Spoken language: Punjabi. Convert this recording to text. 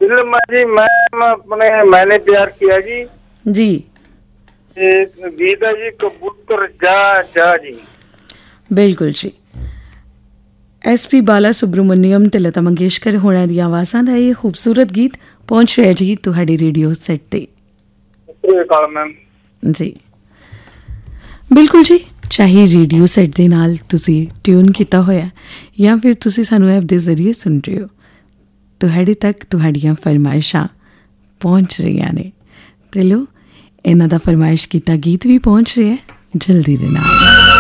फिल्म है जी मैम अपने मैंने प्यार किया जी। जी गीत है जी कबूतर जा जा जी। बिल्कुल जी। SP ਬਾਲਾ ਸੁਬਰਾਮਨੀਅਮ ਤੇ ਲਤਾ ਮੰਗੇਸ਼ਕਰ ਹੋਣਾ ਦੀਆਂ ਆਵਾਜ਼ਾਂ ਦਾ ਇਹ ਖੂਬਸੂਰਤ ਗੀਤ ਪਹੁੰਚ ਰਿਹਾ ਜੀ ਤੁਹਾਡੇ ਰੇਡੀਓ ਸੈੱਟ ਤੇ। ਮੈਮ ਜੀ ਬਿਲਕੁਲ ਜੀ, ਚਾਹੇ ਰੇਡੀਓ ਸੈੱਟ ਦੇ ਨਾਲ ਤੁਸੀਂ ਟਿਊਨ ਕੀਤਾ ਹੋਇਆ ਜਾਂ ਫਿਰ ਤੁਸੀਂ ਸਾਨੂੰ ਐਪ ਦੇ ਜ਼ਰੀਏ ਸੁਣ ਰਹੇ ਹੋ, ਤੁਹਾਡੇ ਤੱਕ ਤੁਹਾਡੀਆਂ ਫਰਮਾਇਸ਼ਾਂ ਪਹੁੰਚ ਰਹੀਆਂ ਨੇ ਤੇ ਲੋ ਇਹਨਾਂ ਦਾ ਫਰਮਾਇਸ਼ ਕੀਤਾ ਗੀਤ ਵੀ ਪਹੁੰਚ ਰਿਹਾ ਜਲਦੀ ਦੇ ਨਾਲ।